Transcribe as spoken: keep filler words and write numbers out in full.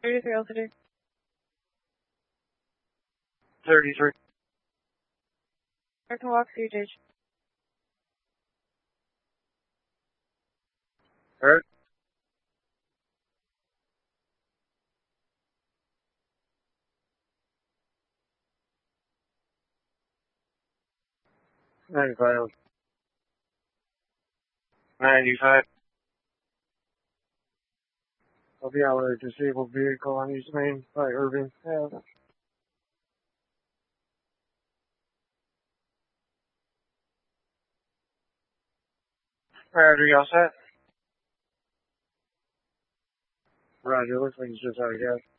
thirty-three altitude. thirty-three. I can walk through J H. Alright. ninety-five. ninety-five. I'll be out with a disabled vehicle on East Main by Irving. Yeah. Alright, are you all set? Roger, looks like he's just out of gas.